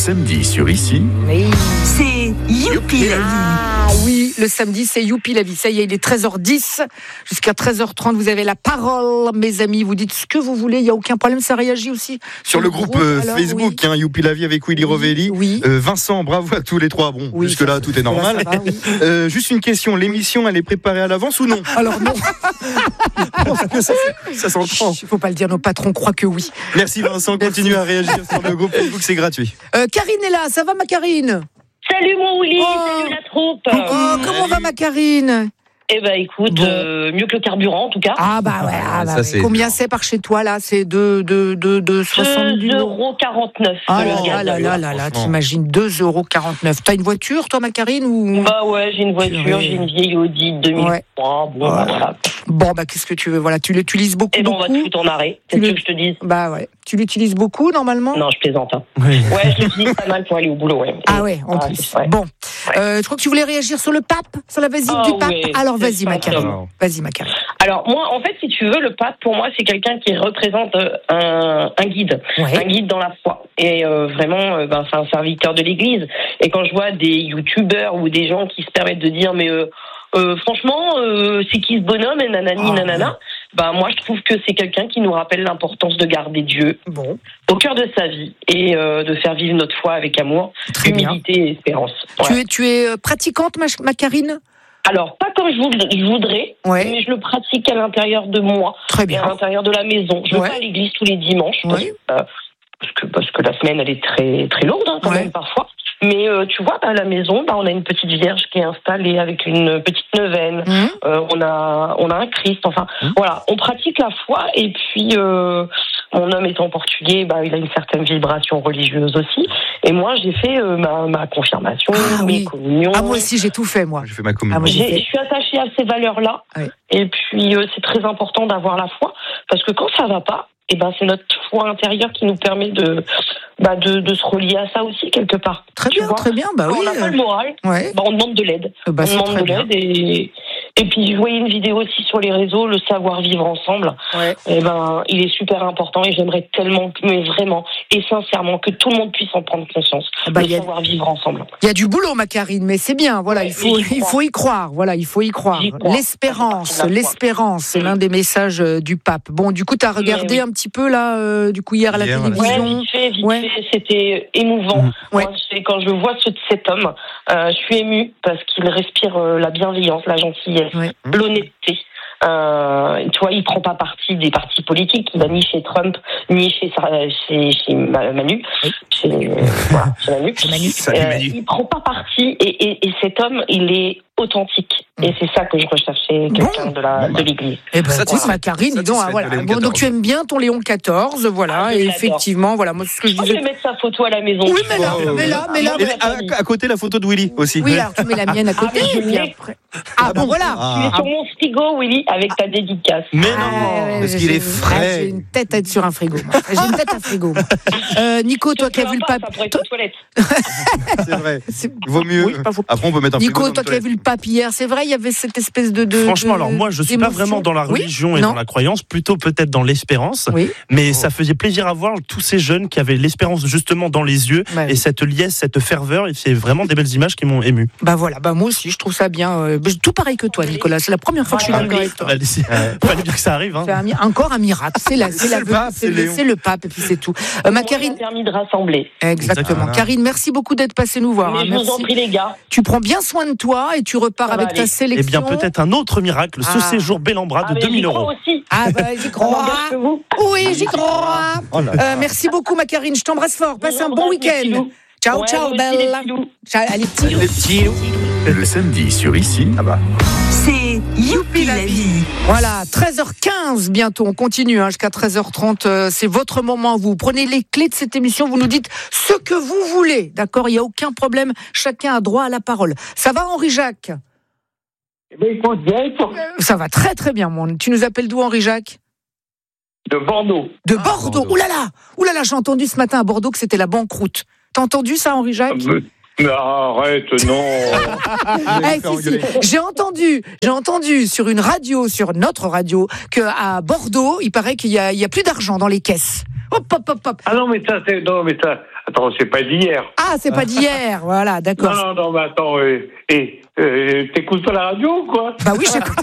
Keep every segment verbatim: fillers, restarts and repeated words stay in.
samedi sur Ici. Oui. C'est Youpi la vie. Ah oui, le samedi, c'est Youpi la vie. Ça y est, il est treize heures dix. Jusqu'à treize heures trente, vous avez la parole, mes amis. Vous dites ce que vous voulez, il n'y a aucun problème. Ça réagit aussi sur le groupe, groupe euh, alors, Facebook, oui. hein, Youpi la vie avec Willy oui, Rovelli. Oui. Euh, Vincent, bravo à tous les trois. Bon, oui, jusque-là, tout est normal. Là, va, oui. euh, juste une question, l'émission, elle est préparée à l'avance ou non? Alors non. que ça, ça s'entend. Il ne faut pas le dire, nos patrons croient que oui. Merci Vincent, continue à réagir sur le groupe Facebook, c'est gratuit. Euh, Karine est là, ça va ma Karine? Salut mon Willy, oh. salut la troupe. Oh, comment va ma Karine? Eh ben écoute, bon. euh, mieux que le carburant en tout cas. Ah bah ouais, ah, bah, ça, ouais. Combien c'est par chez toi là? C'est de, de, de, de soixante-dix euros quarante-neuf. Ah là là là là là, t'imagines, deux euros quarante-neuf. T'as une voiture toi ma Karine ou... Bah ouais, j'ai une voiture, j'ai une vieille Audi deux mille trois. Ouais. Bon, ouais. Voilà. Bon bah qu'est-ce que tu veux, voilà, tu l'utilises beaucoup. Et ben beaucoup. on va te foutre en arrêt, c'est ce que je te dis. Bah ouais, tu l'utilises beaucoup normalement? Non, je plaisante. Hein. Oui. Ouais, je l'utilise pas mal pour aller au boulot, ouais. Ah ouais, en ah, plus. Ouais. Bon, ouais. Euh, je crois que tu voulais réagir sur le pape, sur la visite oh, du pape. Oui, alors vas-y ma Karine. Vas-y, ma Karine. Alors, moi, en fait, si tu veux, le pape, pour moi, c'est quelqu'un qui représente un, un guide. Ouais. Un guide dans la foi. Et euh, vraiment, euh, ben, c'est un serviteur de l'Église. Et quand je vois des youtubeurs ou des gens qui se permettent de dire, mais euh, euh, franchement, euh, c'est qui ce bonhomme et nanani, oh, nanana, ouais. ben, moi, je trouve que c'est quelqu'un qui nous rappelle l'importance de garder Dieu bon. au cœur de sa vie et euh, de faire vivre notre foi avec amour, Très humilité bien. et espérance. Ouais. Tu es, tu es pratiquante, ma, ma Karine? Alors, pas comme je voudrais, ouais. mais je le pratique à l'intérieur de moi, Très bien. à l'intérieur de la maison. Je ouais. vais à l'église tous les dimanches, ouais. parce, euh, parce, que, parce que la semaine, elle est très, très lourde, hein, quand ouais. même, parfois. Mais euh, tu vois, bah, à la maison, bah, on a une petite vierge qui est installée avec une petite neuvaine. Mmh. Euh, on a, on a un Christ. Enfin, mmh. voilà, on pratique la foi. Et puis, euh, mon homme étant portugais, bah, il a une certaine vibration religieuse aussi. Et moi, j'ai fait euh, ma, ma confirmation, ah, mes oui. communions. Ah, moi aussi, j'ai tout fait, moi. J'ai fait ma communion. Ah, j'ai, je suis attachée à ces valeurs-là. Oui. Et puis, euh, c'est très important d'avoir la foi. Parce que quand ça va pas, eh ben, c'est notre foi intérieure qui nous permet de, bah, de, de se relier à ça aussi, quelque part. Très tu bien, vois très bien. Bah, Quand oui, on n'a pas le moral, ouais. bah, on demande de l'aide. Bah, on demande de l'aide et, et puis, je voyais une vidéo aussi sur les réseaux, le savoir vivre ensemble. Ouais. Et ben, il est super important et j'aimerais tellement, mais vraiment et sincèrement, que tout le monde puisse en prendre conscience. Bah, le savoir vivre ensemble. Il y a du boulot, ma Karine, mais c'est bien. Voilà, ouais, il faut, il faut y croire. Voilà, il faut y croire. L'espérance, l'espérance, c'est l'un des messages du pape. Bon, du coup, tu as regardé oui. un petit peu là, euh, du coup hier à la hier, télévision. Ouais, vite fait, vite ouais. fait, c'était émouvant. Mmh. Ouais. Moi, c'est, quand je vois ce, cet homme, euh, je suis émue parce qu'il respire euh, la bienveillance, la gentillesse. Ouais. L'honnêteté. Euh, tu vois, il prend pas parti des partis politiques. Il va ni chez Trump, ni chez chez, chez Manu. Oui. Chez, euh, voilà, chez Manu. Chez Manu. Euh, Manu. Il prend pas parti et, et, et cet homme, il est authentique. Et c'est ça que je recherchais, quelqu'un bon. de, la, de l'Église. Eh ben, ça, ma Karine, donc, ah, voilà. Bon, donc tu aimes bien ton Léon quatorze, voilà, ah, et effectivement, voilà, moi, ce que je disais. Je vais mettre sa photo à la maison. Oui, mais là, oh, mais là, mais là. Et à, à côté, la photo de Willy aussi. Oui, alors tu mets la mienne à côté, ah, et puis après. Ah, bon, voilà. Ah. Tu es sur mon frigo, Willy, avec ta dédicace. Mais non, ah, parce qu'il est frais. J'ai une tête à être sur un frigo. J'ai une tête à frigo. Euh, Nico, toi qui as vu le papier. C'est vrai. Il vaut mieux. Après, on peut mettre un frigo. Nico, toi qui as vu le papier hier, c'est vrai, il y avait cette espèce de. de Franchement, de, alors moi, je suis pas vraiment dans la religion oui et non. dans la croyance, plutôt peut-être dans l'espérance. Oui. Mais oh. ça faisait plaisir à voir tous ces jeunes qui avaient l'espérance justement dans les yeux bah, et oui. cette liesse, cette ferveur. Et c'est vraiment des belles images qui m'ont ému. Bah voilà, bah moi aussi, je trouve ça bien. Euh, tout pareil que toi, Nicolas. C'est la première fois que je suis d'accord avec toi. Il fallait bien que ça arrive. Hein. C'est un, encore un miracle. C'est la, c'est, c'est, la, le, pape, c'est, le, c'est le pape et puis c'est tout. Euh, ma Karine. Ça a permis de rassembler. Exactement. Karine, merci beaucoup d'être passée nous voir. Mais hein, je vous en prie les gars. Tu prends bien soin de toi et tu repars avec ta sélection. Eh bien peut-être un autre miracle, ce ah. séjour bel en bras de ah, deux mille euros. Aussi. Ah bah j'y crois. Oui, j'y crois. Oh là là. Euh, merci beaucoup ma Karine, je t'embrasse fort. Passe un bon week-end. Ciao, ouais, ciao, belle. Allez, petits loups. Les petits loups. Le samedi sur Ici. Ah bah. C'est Youpi la vie. Voilà, treize heures quinze bientôt. On continue hein, jusqu'à treize heures trente. Euh, c'est votre moment. Vous prenez les clés de cette émission. Vous nous dites ce que vous voulez. D'accord, il n'y a aucun problème. Chacun a droit à la parole. Ça va, Henri-Jacques? Eh bien, écoute, bien, écoute. Ça va très très bien, mon. Tu nous appelles d'où, Henri-Jacques? De Bordeaux. De Bordeaux. Ah, Ouh là là, ouh là là, j'ai entendu ce matin à Bordeaux que c'était la banqueroute. T'as entendu ça, Henri-Jacques? Mais, mais arrête, non. hey, si, si. J'ai entendu, j'ai entendu sur une radio, sur notre radio, qu'à Bordeaux, il paraît qu'il y a, il y a plus d'argent dans les caisses. Hop, hop, hop, hop. Ah non, mais ça, c'est, non, mais ça, Attends, c'est pas d'hier. Ah, c'est pas d'hier, voilà, d'accord. Non, non, non, mais attends, et euh, euh, t'écoutes pas la radio ou quoi? Bah oui, j'écoute.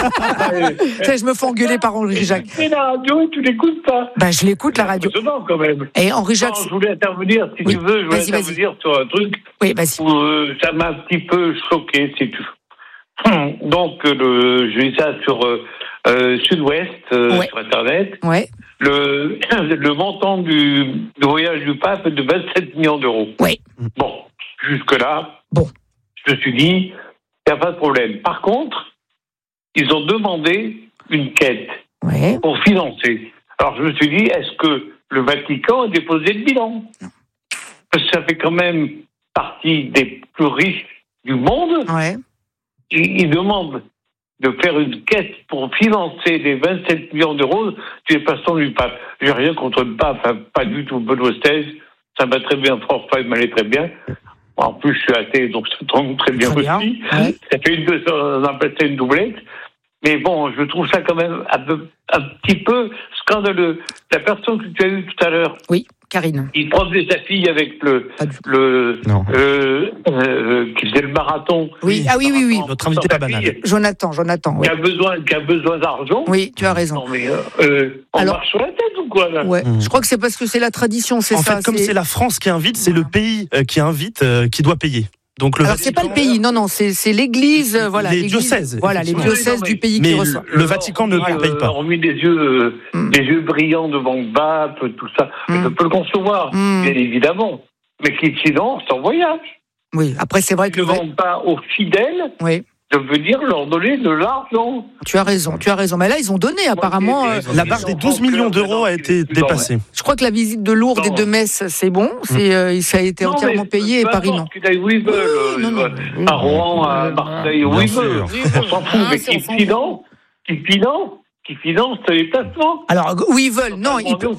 Ça, je me fais engueuler par Henri Jacques. Tu la radio et tu l'écoutes pas? Bah je l'écoute, la radio. C'est impressionnant, quand même. Et Henri Jacques. Non, je voulais intervenir, si oui. tu veux, je voulais vas-y, intervenir vas-y. sur un truc. Oui, vas-y. Où, euh, ça m'a un petit peu choqué, si tu veux. Donc, le, j'ai vu ça sur euh, Sud-Ouest, euh, ouais. sur Internet. Ouais. Le, le montant du, du voyage du pape est de vingt-sept millions d'euros. Oui. Bon, jusque-là, bon. je me suis dit, il n'y a pas de problème. Par contre, ils ont demandé une quête ouais. pour financer. Alors, je me suis dit, est-ce que le Vatican a déposé le bilan? Parce que ça fait quand même partie des plus riches du monde. Ouais. Ils, ils demandent de faire une quête pour financer les vingt-sept millions d'euros du passant du pape. J'ai rien contre le pape, enfin, pas du tout. Benoît seize, ça va très bien. François, il m'allait très bien. En plus, je suis athée, donc ça tombe très bien très aussi. Bien. Ouais. Ça fait une, on appelle ça une doublette. Mais bon, je trouve ça quand même un, peu, un petit peu scandaleux. La personne que tu as eue tout à l'heure. Oui, Karine. Il promenait sa fille avec le, le euh, euh, qui faisait le marathon. Oui, ah oui, oui, oui. Notre invité pas banal. Jonathan, Jonathan. Oui. Qui a besoin, qui a besoin d'argent. Oui, tu as raison. Non mais euh, on Alors, marche sur la tête ou quoi là? Ouais. Mmh. Je crois que c'est parce que c'est la tradition, c'est en ça. En fait, comme c'est... c'est la France qui invite, c'est le pays qui invite, euh, qui doit payer. Donc le Alors Vatican... c'est pas le pays, non non, c'est c'est l'Église, euh, voilà. Les l'Église, diocèses. Voilà, les diocèses non, mais, du pays mais qui reçoivent. Le Vatican ne voilà. paye pas. On met des yeux, euh, mm. des yeux brillants devant le pape, tout ça. Mm. Je peux le concevoir, mm. bien évidemment. Mais qui sinon, c'est en voyage. Oui. Après c'est vrai que ils ne demandent pas aux fidèles. Oui. De venir leur donner de l'argent. Tu as raison, tu as raison. Mais là, ils ont donné, apparemment. Euh, la barre des douze millions d'euros a été dépassée. Je crois que la visite de Lourdes et de Metz, c'est bon. C'est, euh, ça a été non, entièrement payé et Paris, non. Qu'ils aillent où ils veulent. À Rouen, à Marseille, où ils veulent. On s'en fout. Mais qui finance, qui finance, qui finance les placements. Alors, où ils veulent, non. Ils peuvent.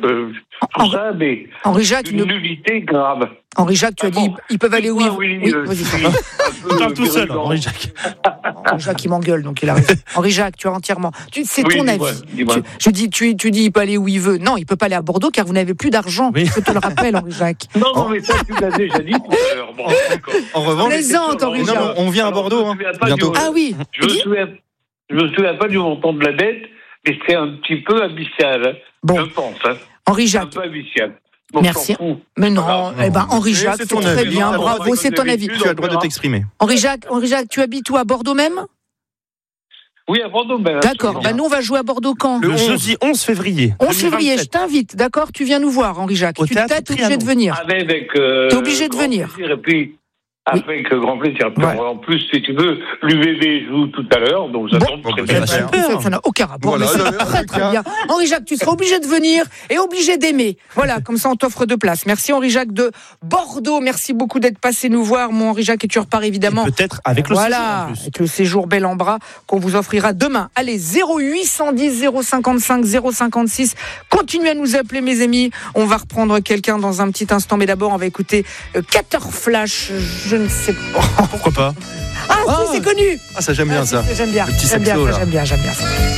Tout ça, mais. Henri Jacques. Une nullité grave. Henri Jacques, tu as dit, ils peuvent aller où ils veulent. Oui, vas-y, parle tout seul, Henri Jacques. Henri Jacques, il m'engueule, donc il a raison. Henri Jacques, tu as entièrement. Tu, c'est oui, ton dis-moi, avis. Dis-moi. Tu, je dis, tu, tu dis, il peut aller où il veut. Non, il peut pas aller à Bordeaux car vous n'avez plus d'argent. Oui. Je te le rappelle, Henri Jacques. Non, non, mais ça, tu l'as déjà dit tout à l'heure. Bon, en revanche, plaisante, Henri Jacques. Non, on vient à Bordeaux, hein, bientôt. Ah oui. Je me souviens, je me souviens pas du montant de la dette, mais c'est un petit peu abyssal. Bon. Je pense. Hein. Henri Jacques. Un peu abyssal. Bon, merci. Mais non, eh ben Henri Jacques, c'est, c'est très avis. bien, bravo, c'est ton avis. Tu as le droit de t'exprimer. Henri Jacques, Henri Jacques, tu habites où, à Bordeaux même? Oui, à Bordeaux même. D'accord, bah nous on va jouer à Bordeaux quand? Le jeudi onze février. onze février, je t'invite, d'accord? Tu viens nous voir, Henri Jacques. Au tu t'es obligé de venir. Avec, euh, t'es obligé de venir. Plaisir, et puis, avec oui. grand plaisir. Ouais. En plus, si tu veux, l'U V B joue tout à l'heure, donc ça tombe bon, très bien. Ça, ça n'a aucun rapport, voilà, mais ça va très très bien. Henri Jacques, tu seras obligé de venir et obligé d'aimer. Voilà, comme ça on t'offre deux places. Merci Henri Jacques de Bordeaux. Merci beaucoup d'être passé nous voir, mon Henri Jacques, et tu repars évidemment. Et peut-être avec le voilà, séjour. Voilà, avec le séjour bel en bras qu'on vous offrira demain. Allez, zéro huit cent dix zéro cinquante-cinq zéro cinquante-six. Continuez à nous appeler, mes amis. On va reprendre quelqu'un dans un petit instant, mais d'abord on va écouter Cater Flash. Je ne sais pas. Pourquoi pas? Ah, ah si, c'est connu. Ah, ça j'aime bien, ah, ça. J'aime bien. Le petit j'aime saxo, bien, là. J'aime bien, j'aime bien.